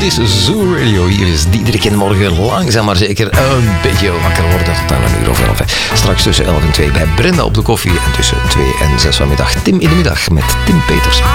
Dit is Zoo Radio. Hier is Diederik in de morgen langzaam maar zeker een beetje wakker worden tot aan 1:11. Straks tussen 11 en 2 bij Brenda op de koffie. En tussen 2 en 6 vanmiddag Tim in de middag met Tim Peters.